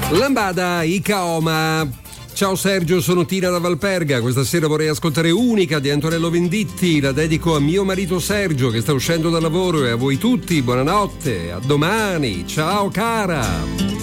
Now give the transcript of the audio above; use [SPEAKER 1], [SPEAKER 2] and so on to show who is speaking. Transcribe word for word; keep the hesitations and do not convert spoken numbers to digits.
[SPEAKER 1] Lambada, Icaoma. Ciao Sergio, sono Tina da Valperga. Questa sera vorrei ascoltare Unica di Antonello Venditti. La dedico a mio marito Sergio che sta uscendo dal lavoro e a voi tutti. Buonanotte, a domani. Ciao cara.